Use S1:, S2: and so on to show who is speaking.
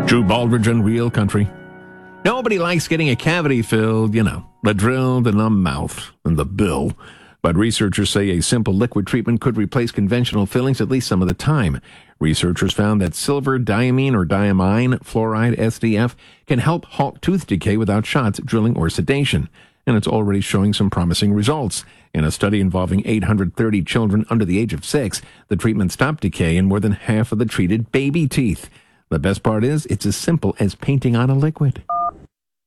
S1: Drew Baldridge on Real Country. Nobody likes getting a cavity filled, the drilled in the mouth and the bill. But researchers say a simple liquid treatment could replace conventional fillings at least some of the time. Researchers found that silver diamine or diamine fluoride, SDF, can help halt tooth decay without shots, drilling, or sedation. And it's already showing some promising results. In a study involving 830 children under the age of 6, the treatment stopped decay in more than half of the treated baby teeth. The best part is, it's as simple as painting on a liquid.